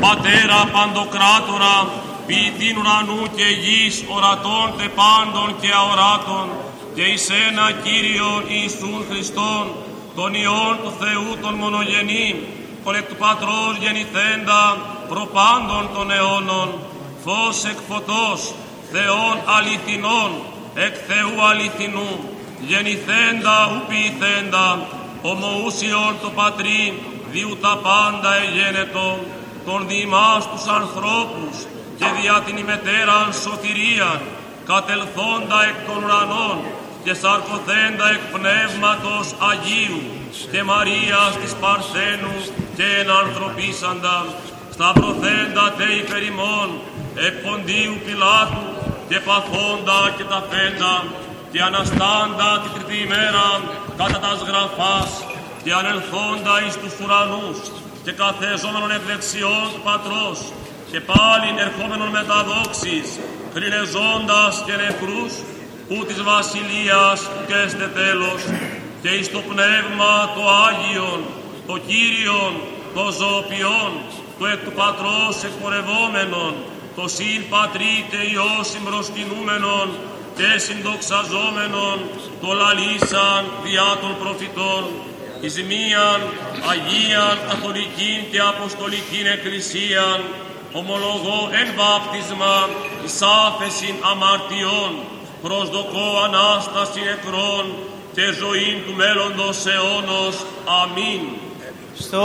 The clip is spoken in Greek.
Πατέρα Παντοκράτορα, ποιητήν ουρανού και γης, ορατών τε πάντων και αοράτων, και εις ένα Κύριον Ιησούν Χριστόν, τον Υιόν του Θεού τον μονογενή, τον εκ του Πατρός γεννηθέντα, προπάντων των αιώνων, φως εκ φωτός, Θεών αληθινών, εκ Θεού αληθινού, γεννηθέντα ου ποιηθέντα, ομοούσιον το Πατρί, διού τα πάντα εγένετο, τον διημάς τους ανθρώπους και δια την ημετέραν σωτηρίαν, κατελθόντα εκ των ουρανών και σαρκωθέντα εκ Πνεύματος Αγίου και Μαρίας της Παρθένου και ενανθρωπίσαντα, σταυρωθέντα τε υπερ ημών εκ Ποντίου Πιλάτου και παθόντα και ταφέντα και αναστάντα την τρίτη ημέρα κατά τας γραφάς και ανελθόντα εις τους ουρανούς και καθεζόμενον εκ δεξιών του Πατρός και πάλιν ερχόμενον με τα δόξης, χρυνεζώντας και νεκρούς, ου της βασιλείας και έστε τέλος, και εις το Πνεύμα το Άγιον, το Κύριον, το ζωοποιόν, το εκ του Πατρός εκπορευόμενον, το συν Πατρί και Υιό συμπροσκυνούμενον και συνδοξαζόμενον, το λαλήσαν διά των προφητών, εις μίαν Αγίαν Καθολικήν και Αποστολικήν Εκκλησίαν, ομολογώ εν βάπτισμα εις άφεσιν αμαρτιών, προσδοκώ Ανάσταση νεκρών και ζωήν του μέλλοντος αιώνος. Αμήν.